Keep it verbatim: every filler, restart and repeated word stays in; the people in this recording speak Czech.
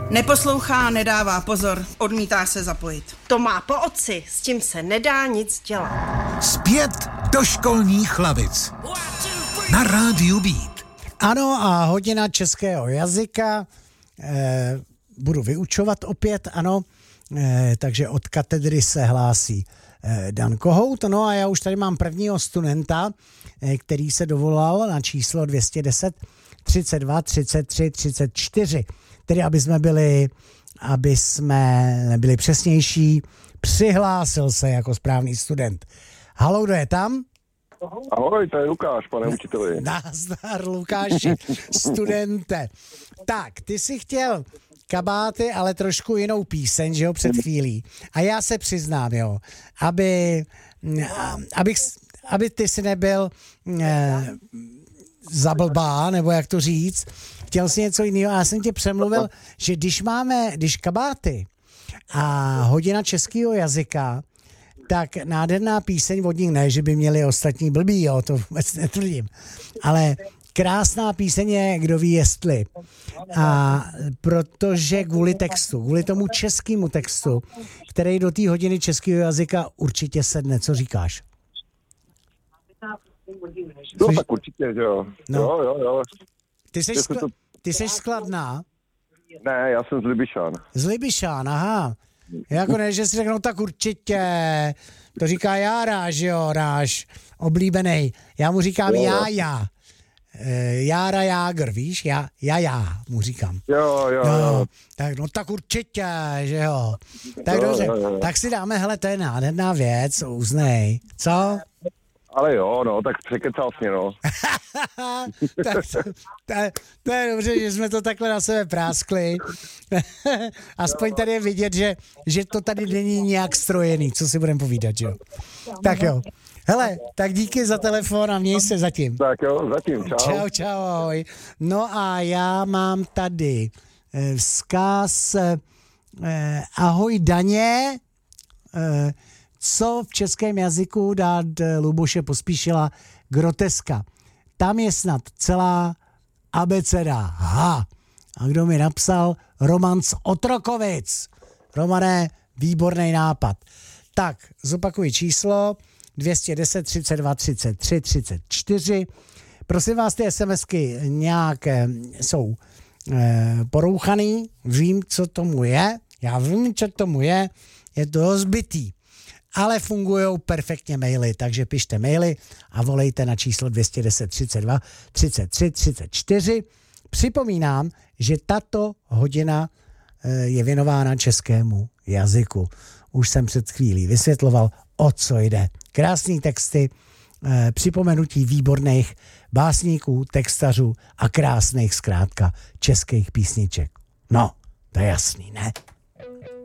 Neposlouchá, nedává pozor, odmítá se zapojit. To má po otci, s tím se nedá nic dělat. Zpět do školních lavic. Na rádiu Beat. Ano, a hodina českého jazyka. Eh, budu vyučovat opět, ano. Eh, takže od katedry se hlásí eh, Dan Kohout. No a já už tady mám prvního studenta, eh, který se dovolal na číslo dvě stě deset třicet dva třicet tři třicet čtyři. Tedy, aby jsme byli, aby jsme byli přesnější, přihlásil se jako správný student. Halou, kdo je tam? Ahoj, to je Lukáš, pane učiteli. Nazdar, Lukáši, studente. Tak, ty jsi chtěl kabáty, ale trošku jinou píseň, že jo, před chvílí. A já se přiznám, jo, aby, abych, aby ty si nebyl eh, zablbá, nebo jak to říct, chtěl si něco jiného. A já jsem tě přemluvil, že když máme, když kabáty a hodina českého jazyka, tak nádherná píseň od nich, ne, že by měli ostatní blbý, jo, to vůbec netvrdím, ale krásná píseň je, kdo ví jestli. A protože kvůli textu, kvůli tomu českému textu, který do té hodiny českého jazyka určitě sedne, co říkáš? No tak určitě, že jo. No. Jo, jo, jo. Ty jsi, skla- ty jsi skladná? Ne, já jsem z Libyšán. Z Libyšán, aha. Jako ne, že si řeknou, tak určitě. To říká Jára, že jo, náš oblíbený. Já mu říkám jo, já, já. E, Jára Jágr, víš? Já, já, já mu říkám. Jo, jo, no, jo. Tak, no tak určitě, že jo. Tak jo, dobře, jo, jo. Tak si dáme, hele, to je nádherná věc, uznej. Co? Ale jo, no, tak překecal jsi mě, no. tak to, to, to je dobře, že jsme to takhle na sebe práskli. Aspoň tady je vidět, že, že to tady není nějak strojený, co si budeme povídat, že jo. Tak jo. Hele, tak díky za telefon a měj se zatím. Tak jo, zatím, čau. Čau, čau, ahoj. No a já mám tady eh, vzkaz eh, ahoj Daně, eh, co v českém jazyku dát Luboše Pospíšila groteska. Tam je snad celá abeceda. Ha. A kdo mi napsal? Roman z Otrokovic. Romane, výborný nápad. Tak, zopakuji číslo dvě stě deset třicet dva třicet tři třicet čtyři. Prosím vás, ty SMSky nějak eh, jsou eh, porouchaný. Vím, co tomu je. Já vím, co tomu je. Je to rozbitý. Ale fungují perfektně maily, takže pište maily a volejte na číslo dvě stě deset třicet dva třicet tři třicet čtyři. Připomínám, že tato hodina je věnována českému jazyku. Už jsem před chvílí vysvětloval, o co jde. Krásný texty, připomenutí výborných básníků, textařů a krásných zkrátka českých písniček. No, to je jasný, ne?